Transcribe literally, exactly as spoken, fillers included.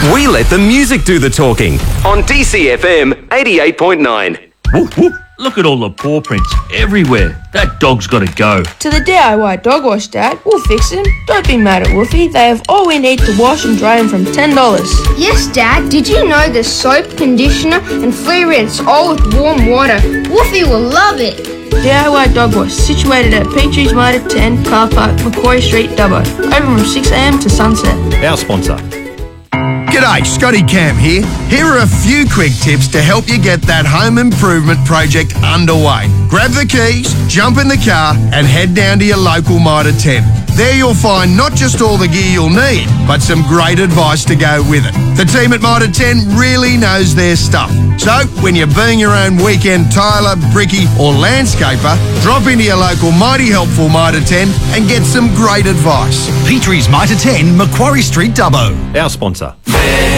We let the music do the talking on D C F M eighty-eight point nine. Woof, woof. Look at all the paw prints everywhere. That dog's got to go. To the D I Y dog wash, Dad. We'll fix him. Don't be mad at Woofy. They have all we need to wash and dry him from ten dollars. Yes, Dad. Did you know there's soap, conditioner and flea rinse all with warm water? Woofy will love it. D I Y Dog Wash, situated at Petries Mitre ten, Car Park, Macquarie Street, Dubbo. Open from six a m to sunset. Our sponsor. G'day, Scotty Cam here. Here are a few quick tips to help you get that home improvement project underway. Grab the keys, jump in the car and head down to your local Mitre ten. There you'll find not just all the gear you'll need, but some great advice to go with it. The team at Mitre ten really knows their stuff. So, when you're being your own weekend tiler, brickie or landscaper, drop into your local mighty helpful Mitre ten and get some great advice. Petries Mitre ten, Macquarie Street, Dubbo. Our sponsor.